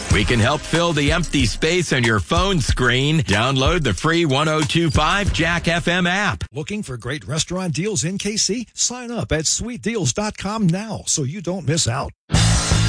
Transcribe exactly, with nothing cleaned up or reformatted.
We can help fill the empty space on your phone screen. Download the free one oh two point five Jack F M app. Looking for great restaurant deals in K C? Sign up at sweet deals dot com now so you don't miss out.